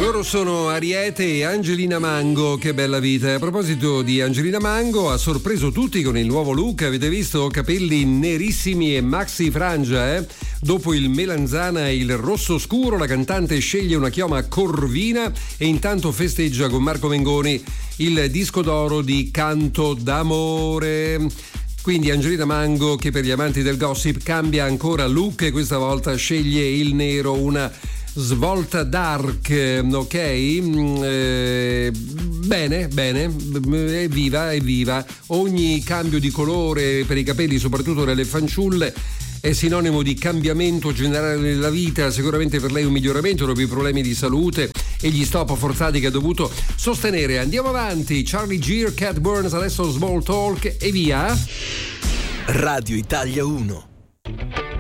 Loro sono Ariete e Angelina Mango, che bella vita. A proposito di Angelina Mango, ha sorpreso tutti con il nuovo look, avete visto? Capelli nerissimi e maxi frangia, Dopo il melanzana e il rosso scuro, la cantante sceglie una chioma corvina e intanto festeggia con Marco Mengoni il disco d'oro di Canto d'amore. Quindi Angelina Mango, che per gli amanti del gossip cambia ancora look e questa volta sceglie il nero, una svolta dark, ok? Bene, evviva. Ogni cambio di colore per i capelli, soprattutto nelle fanciulle, è sinonimo di cambiamento generale nella vita. Sicuramente per lei un miglioramento dopo i problemi di salute e gli stop forzati che ha dovuto sostenere. Andiamo avanti, Charlie Gear, Cat Burns, adesso Small Talk e via. Radio Italia 1.